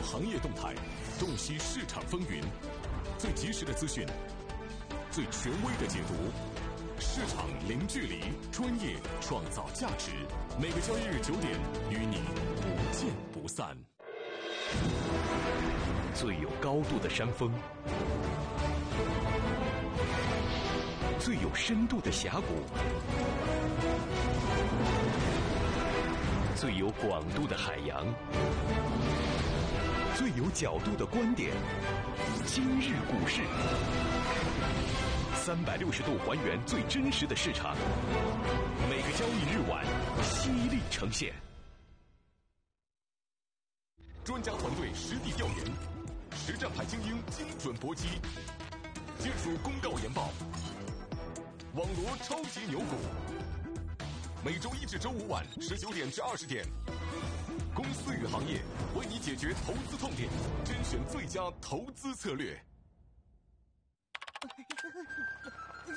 行业动态，洞悉市场风云，最及时的资讯，最权威的解读，市场零距离，专业创造价值。每个交易日9点，与你不见不散。 最有高度的山峰，最有深度的峡谷，最有广度的海洋，最有角度的观点。今日股市，360度还原最真实的市场，每个交易日晚犀利呈现。 专家团队实地调研，实战派精英精准搏击，技术公告研报，网罗超级牛股。每周1至周5晚19点至20点，公司与行业为你解决投资痛点，甄选最佳投资策略。